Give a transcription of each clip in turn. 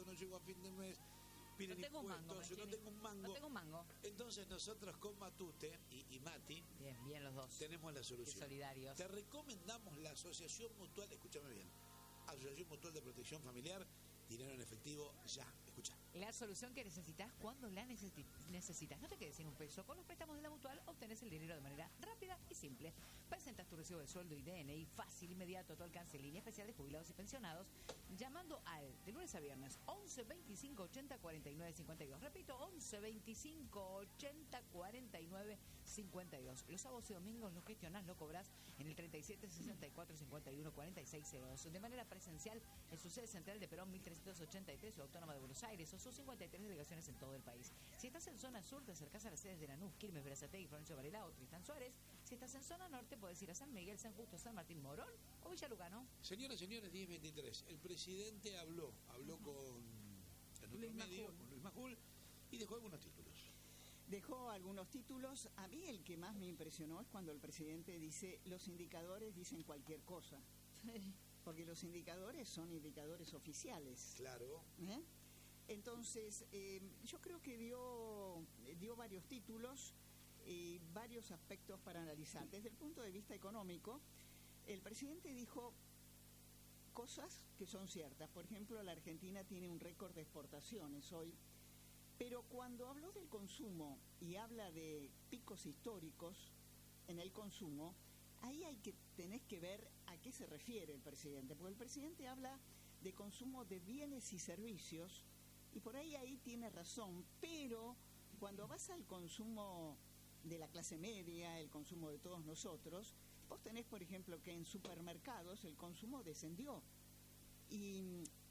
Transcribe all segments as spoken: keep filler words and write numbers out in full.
no llego a fin de mes, piden no tengo impuestos, un mango, yo no tengo un mango. No tengo un mango. Entonces nosotros con Matute y, y Mati, bien, bien los dos, tenemos la solución. Qué solidarios. Te recomendamos la Asociación Mutual, escúchame bien, Asociación Mutual de Protección Familiar, dinero en efectivo, ya, escucha. La solución que necesitas cuando la necesi- necesitas. No te quedes sin un peso. Con los préstamos de la Mutual obtenés el dinero de manera rápida y simple. Presentas tu recibo de sueldo y D N I fácil, inmediato, a tu alcance, línea especial de jubilados y pensionados, llamando al, de lunes a viernes, once veinticinco ochenta cuarenta y nueve cincuenta y dos. Repito, once veinticinco ochenta cuarenta y nueve cincuenta y dos. Los sábados y domingos lo gestionás, lo cobrás en el treinta y siete sesenta y cuatro cincuenta y uno cuarenta y seis cero dos. De manera presencial en su sede central de Perón mil trescientos ochenta y tres, Ciudad Autónoma de Buenos Aires, o sus cincuenta y tres delegaciones en todo el país. Si estás en zona sur, te acercás a las sedes de Lanús, Quilmes, Berazategui, Florencio Varela o Tristán Suárez. Si estás en zona norte, puedes ir a San Miguel, San Justo, San Martín, Morón o Villa Lugano. Señoras y señores, diez veintitrés. El presidente habló, habló uh-huh. con en Luis medio, Majul. con Luis Majul, y dejó algunos títulos. Dejó algunos títulos. A mí el que más me impresionó es cuando el presidente dice, los indicadores dicen cualquier cosa. Porque los indicadores son indicadores oficiales. Claro. ¿Eh? Entonces, eh, yo creo que dio, dio varios títulos y varios aspectos para analizar. Desde el punto de vista económico, el presidente dijo cosas que son ciertas. Por ejemplo, la Argentina tiene un récord de exportaciones hoy, pero cuando habló del consumo y habla de picos históricos en el consumo, ahí hay que tenés que ver a qué se refiere el presidente, porque el presidente habla de consumo de bienes y servicios, y por ahí ahí tiene razón, pero cuando vas al consumo de la clase media, el consumo de todos nosotros, vos tenés, por ejemplo, que en supermercados el consumo descendió. Y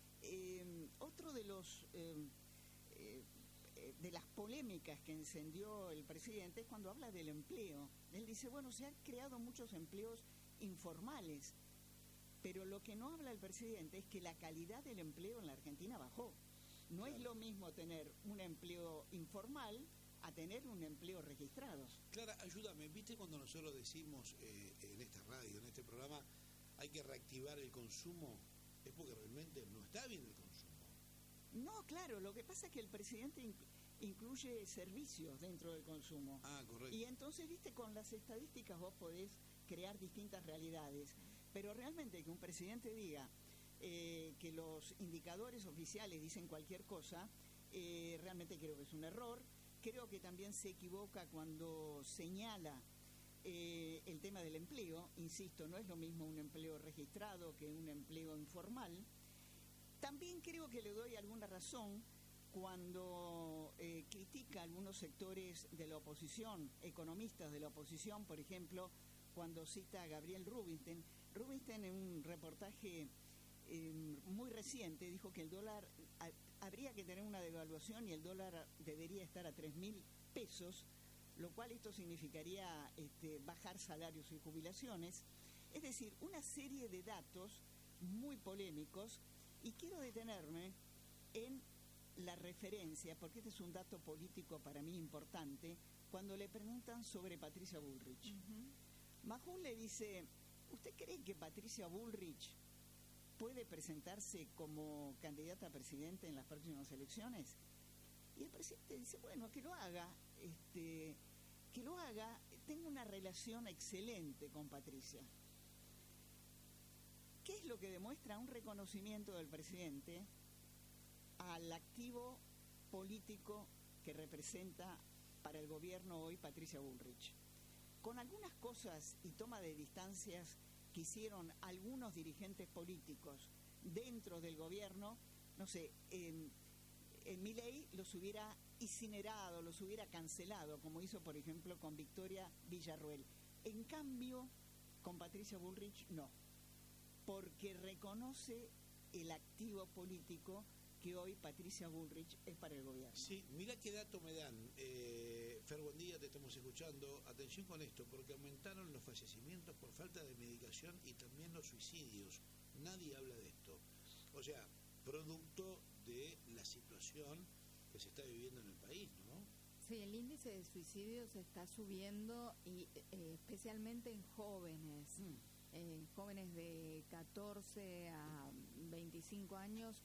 eh, otro de los eh, eh, de las polémicas que encendió el presidente es cuando habla del empleo. Él dice, bueno, se han creado muchos empleos informales, pero lo que no habla el presidente es que la calidad del empleo en la Argentina bajó. No claro. Es lo mismo tener un empleo informal a tener un empleo registrado. Clara, ayúdame, ¿viste cuando nosotros decimos eh, en esta radio, en este programa, hay que reactivar el consumo? Es porque realmente no está bien el consumo. No, claro, lo que pasa es que el presidente inc- incluye servicios dentro del consumo. Ah, correcto. Y entonces, viste, con las estadísticas vos podés crear distintas realidades. Pero realmente que un presidente diga eh, que los indicadores oficiales dicen cualquier cosa, eh, realmente creo que es un error. Creo que también se equivoca cuando señala eh, el tema del empleo. Insisto, no es lo mismo un empleo registrado que un empleo informal. También creo que le doy alguna razón cuando eh, critica a algunos sectores de la oposición, economistas de la oposición, por ejemplo, cuando cita a Gabriel Rubinstein. Rubinstein, en un reportaje eh, muy reciente, dijo que el dólar, a, habría que tener una devaluación y el dólar debería estar a tres mil pesos, lo cual esto significaría este, bajar salarios y jubilaciones. Es decir, una serie de datos muy polémicos. Y quiero detenerme en la referencia, porque este es un dato político para mí importante, cuando le preguntan sobre Patricia Bullrich. Uh-huh. Majul le dice, ¿usted cree que Patricia Bullrich puede presentarse como candidata a presidente en las próximas elecciones? Y el presidente dice, bueno, que lo haga, este, que lo haga, tengo una relación excelente con Patricia. ¿Qué es lo que demuestra un reconocimiento del presidente al activo político que representa para el gobierno hoy Patricia Bullrich? Con algunas cosas y toma de distancias que hicieron algunos dirigentes políticos dentro del gobierno, no sé, en, en Milei los hubiera incinerado, los hubiera cancelado, como hizo, por ejemplo, con Victoria Villarruel. En cambio, con Patricia Bullrich, no. Porque reconoce el activo político que hoy Patricia Bullrich es para el gobierno. Sí, mira qué dato me dan. Eh, Fer, buen día, te estamos escuchando. Atención con esto, porque aumentaron los fallecimientos por falta de medicación y también los suicidios. Nadie habla de esto. O sea, producto de la situación que se está viviendo en el país, ¿no? Sí, el índice de suicidios está subiendo y eh, especialmente en jóvenes. Mm. Eh, jóvenes de catorce a veinticinco años